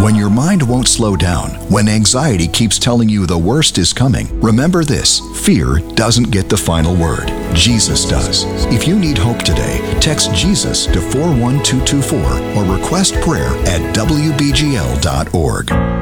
When your mind won't slow down, when anxiety keeps telling you the worst is coming, remember this: fear doesn't get the final word. Jesus does. If you need hope today, text Jesus to 41224 or request prayer at wbgl.org.